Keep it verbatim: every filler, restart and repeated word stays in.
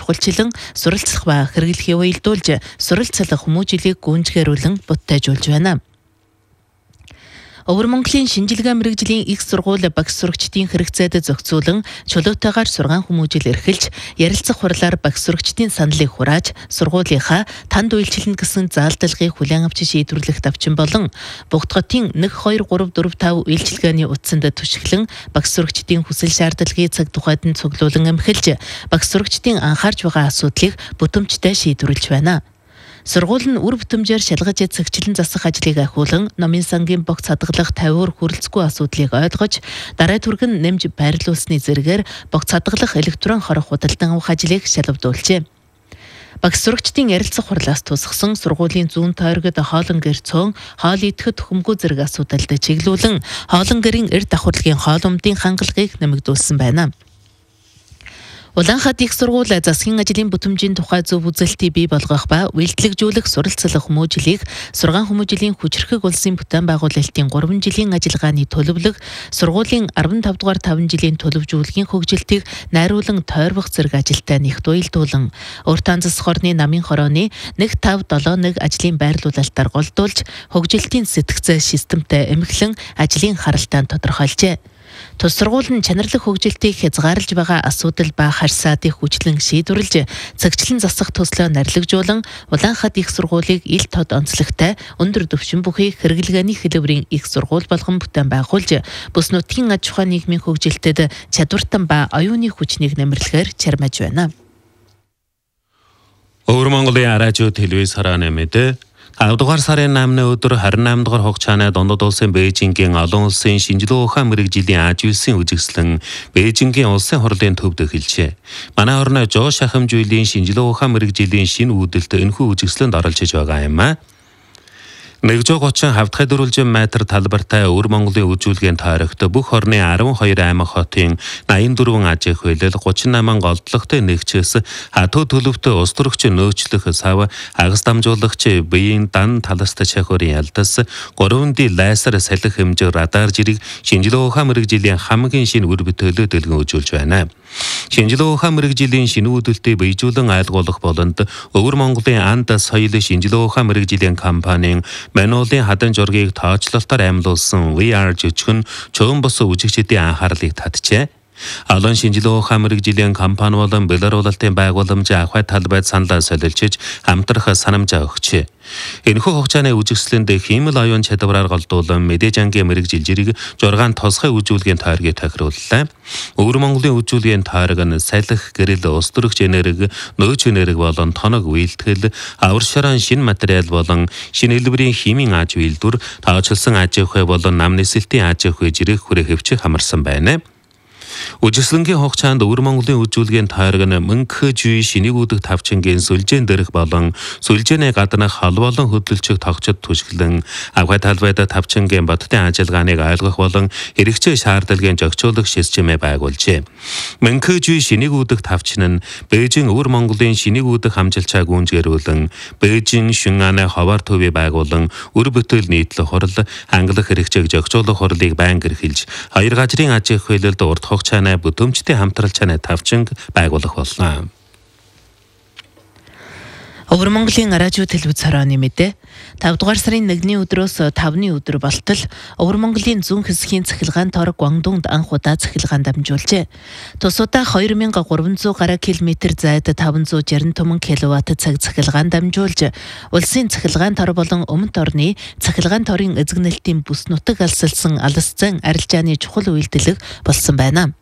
ухалчлан суралцах ба хэрэглэхээ уялдуулж суралцлах хүмүүжлийг гүйцэтгүүлэн бодтойжуулж байна. Өвөр Монголын шинжилгээ мэргэжлийн их сургууль багш сурагчдын хэрэгцээд зохицуулан чөлөөтэйгээр сургаан хүмүүжил эрхэлж ярилцах хурлаар багш сурагчдын саналыг хурааж сургуулийнхаа танд үйлчлэн гэсэн заалдалгыг хүлээн авч шийдвэрлэх давчин болон Бугт хотын нэг хоёр гурав дөрөв тав үйлчилгээний утсанд түшиглэн багш сурагчдын хүсэл шаардлагыг цаг тухайд нь цуглуулan амхилж багш сурагчдын анхаарч байгаа асуудлыг бүтэмжтэй шийдвэрлэж байна. Сургууль нь үр бүтэмжээр шалгаж цагчлан засах ажлыг ахиулан номын сангийн богц хадгалах тавиур хүрэлцгүй асуудлыг ойлгож дараа түргэн нэмж байрлуулсны зэрэгээр богц хадгалах электрон хорох худалдан авах ажлыг шалгавдуулжээ. Багш сурагчдын ярилцах хурлаас тусгасан сургуулийн зүүн тойрогт хоолон гэр цөөн хоол идэхэд хүмгүй зэрэг асуудалд чиглүүлэн хоолон гэрийн эрд давхарлагын хоол өмдийн хангалтыг нэмэгдүүлсэн байна. Улаанхад их сургууль засгийн ажлын бүтэмжийн тухай зөв үзэлтийг бий болгох ба үйлдэлжүүлэх суралцлах хүмүүжлийг сургаан хүмүүжлийн хүчрхэг улсын бүтээн байгуулалтын гурван жилийн ажиллагааны төлөвлөг сургуулийн арван тав дугаар таван жилийн төлөвжүүлгийн хөгжилтийг найруулан тойрвох зэрэг ажилтай нэгт уялдуулан уртаан засах орны намын хорооны нэг тав долоо нэг ажлын байрлуулалтаар голдуулж хөгжилтийн сэтгцээ системтэй эмхлэн ажлын харалтаан тодорхойлжээ. Тус сургууль нь чанарлах хөгжилтийг хязгаарлаж байгаа асуудал ба харьцаатыг хүчлэн шийдвэрлэж цагчлан засах төслөө нарлагжуулан Улаанхад их сургуулийг ил тод онцлогтой өндөр түвшин бүхий хэрэглгээний хэлбэрийн их сургууль болгон бүтээн байгуулж бүс нутгийн аж ахуй нийгмийн хөгжилтэд чадвартан ба оюуны хүчнийг нэмэрлэхээр чармааж байна. Өвөр Монголын радио телевиз харааны мэдээ авдугаар сарын намны өдөр харин намд дугаар хугацааны дундад улсын Бээжингийн олон улсын шинжилгээ ухаан мэргэжлийн аж үйлсийн үзэсгэлэн Бээжингийн улсын хурлын төвд эхэлжээ. Манай орны Жоо шахамжуулийн шинжилгээ ухаан мэргэжлийн шинэ үүдэлт энэхүү үзэсгэлэнд оролцож байгаа юм а. нэг жүз гучин хавдхай дөрвөлжин метр талбартай Өвөр Монголын үжүүлгийн тойрогт бүх орны арван хоёр аймаг хотын найман дөрвөн аж ахуй хөлөл гучин наман голдлогтой нэгчээс хатуу төлөвтэй ус төрөгч нөөцлөх сав агас дамжуулагч биеийн дан таласт чахуурын ялдас гурван ди лазер салхи хэмжээ радар жирийг шинжилгээ ухаан мэргэжлийн хамгийн шинэ үр бүтээлөд дэлгэн үзүүлж байна. Шинжилгээ ухаан мэргэжлийн шинэ үүдэлтийг биежүүлэн айлгуулах болонд Өвөр Монголын анд соёл шинжилгээ ухаан мэргэжлийн компанийн Мануулын хадан жургийг тооцоололтоор амьлуулсан ви ар жүжигэн чөөн бос үзэгчдийн анхаарлыг татжээ. Олон шинжилгээ ухаан мэргэжлийн компани болон Белорулалтын байгууламж ахуй талбайд саналаа солилчиж хамтрах санамжаа өгчээ. Энэхүү хугацааны үзэсгэлэнд хиймэл оюун чадвараар голдуулан мэдээж ангийн мэргэжил жирийг жургаан тосгой үзүүлгийн тойргийг тохирууллаа. Өвөр Монголын үзүүлгийн тойрог нь салхи, гэрэл, ус төрөгч энерги, нөөц энерги болон тоног үйлдэл, авар шорон шинэ материал болон шинэ хэлбэрийн химийн аж үйлдвэр, тооцоолсон аж ахуй болон нам нисэлтийн аж ахуй жирийг хүрээ хөвчих хамарсан байна. Үжиглэнгийн хугацаанд Өвөр Монголын үзүүлгийн тойрог нь мөнгө жүй шинийг үүдэх тавчингийн сүлжээн дээрх болон сүлжээний гаднах хол болон хөдөлгчийг тогтчод түшгэлэн авгай талбайд тавчингийн бодтын ажиллагааныг ойлгох болон хэрэгцээ шаардлагын зохицуулах системээ байгуулжээ. Мөнгө жүй шинийг үүдэх тавчин нь Бээжин Өвөр Монголын шинийг үүдэх хамжилчаа гүйцэтгүүлэн Бээжин Шүнганы ховор төвийг байгуулан үр бүтээл нийтлэх хурал хангалах хэрэгцээг зохицуулах хурлыг байнга эрхэлж хоёр газрын аж ахуй хөлөлд урт хугацааны бүтэмжтэй хамтралчааны тавчинг байгуулах болно. Өвөр Монголын радио телевиз харааны мэдээ тав дугаар сарын нэгний өдрөөс тавны өдөр болтол Өвөр Монголын зүүн хэсгийн цахилгаан тор Гуандунд анх удаа цахилгаан дамжуулжээ. Тусуудаа хоёр мянга гурван зуун гаруй километр зайд таван зуун шестьдесят tomon киловатт цаг цахилгаан дамжуулж улсын цахилгаан тор болон өмнөд орны цахилгаан торын эзэгнэлтийн бүс нутаг алсалсан алс зан арилжааны чухал үйлдэлэг болсон байна.